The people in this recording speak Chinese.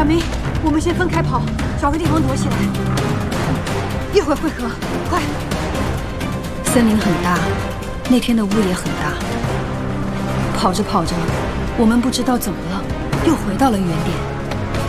明，我们先分开跑，找个地方躲起来，一会儿会合，快！森林很大，那天的雾也很大。跑着跑着，我们不知道怎么了，又回到了原点。